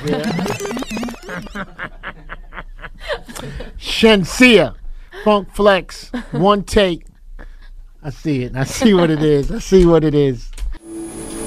Shensia, Funk Flex, one take. I see it. I see what it is.